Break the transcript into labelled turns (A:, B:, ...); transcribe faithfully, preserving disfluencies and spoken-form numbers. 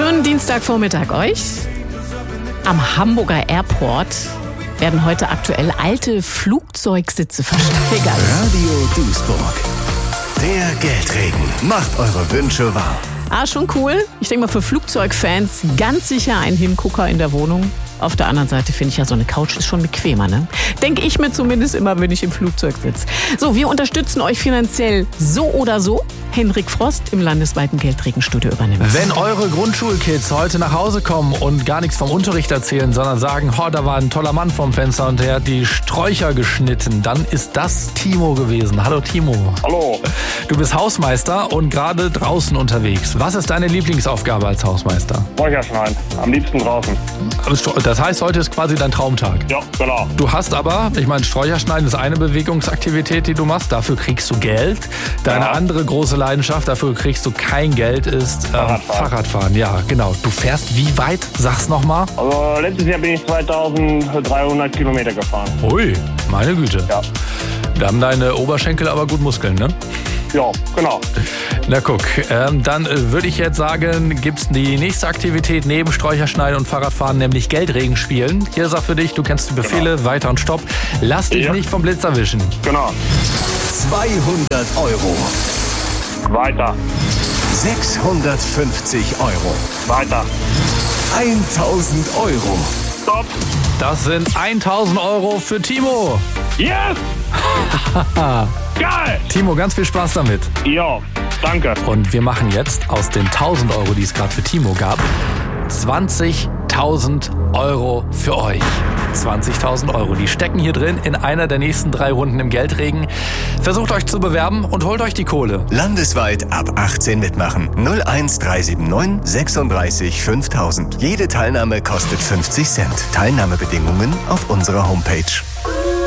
A: Schönen Dienstagvormittag euch. Am Hamburger Airport werden heute aktuell alte Flugzeugsitze versteigert.
B: Radio Duisburg. Der Geldregen macht eure Wünsche wahr.
A: Ah, schon cool. Ich denke mal für Flugzeugfans ganz sicher ein Hingucker in der Wohnung. Auf der anderen Seite finde ich ja, so eine Couch ist schon bequemer, ne? Denke ich mir zumindest immer, wenn ich im Flugzeug sitze. So, wir unterstützen euch finanziell so oder so. Henrik Frost im landesweiten Geldregenstudio übernimmt.
C: Wenn eure Grundschulkids heute nach Hause kommen und gar nichts vom Unterricht erzählen, sondern sagen, oh, da war ein toller Mann vorm Fenster und der hat die Sträucher geschnitten, dann ist das Timo gewesen. Hallo Timo.
D: Hallo.
C: Du bist Hausmeister und gerade draußen unterwegs. Was ist deine Lieblingsaufgabe als Hausmeister?
D: Sträucher schneiden. Am liebsten draußen.
C: Das heißt, heute ist quasi dein Traumtag.
D: Ja, genau.
C: Du hast aber, ich meine, Sträucher schneiden ist eine Bewegungsaktivität, die du machst. Dafür kriegst du Geld. Deine
D: Ja.
C: andere große Leidenschaft, dafür kriegst du kein Geld, ist ähm,
D: Fahrradfahren.
C: Fahrradfahren. Ja, genau. Du fährst wie weit? Sag's nochmal.
D: Also letztes Jahr bin ich zweitausenddreihundert Kilometer gefahren.
C: Ui, meine Güte.
D: Ja.
C: Da haben deine Oberschenkel aber gut Muskeln, ne?
D: Ja, genau.
C: Na guck, ähm, dann äh, würde ich jetzt sagen, gibt's die nächste Aktivität neben Sträucherschneiden und Fahrradfahren, nämlich Geldregen spielen. Hier ist er für dich, du kennst die Befehle,
D: Genau.
C: weiter und stopp. Lass dich
D: Ja.
C: nicht vom Blitz erwischen.
D: Genau.
B: zweihundert Euro.
D: Weiter.
B: sechshundertfünfzig Euro.
D: Weiter.
B: tausend Euro.
D: Stopp.
C: Das sind tausend Euro für Timo.
D: Yes! Geil!
C: Timo, ganz viel Spaß damit.
D: Ja, danke.
C: Und wir machen jetzt aus den tausend Euro, die es gerade für Timo gab, zwanzigtausend Euro für euch. zwanzigtausend Euro, die stecken hier drin in einer der nächsten drei Runden im Geldregen. Versucht euch zu bewerben und holt euch die Kohle.
B: Landesweit ab achtzehn mitmachen. null eins drei sieben neun sechsunddreißig fünftausend. Jede Teilnahme kostet fünfzig Cent. Teilnahmebedingungen auf unserer Homepage.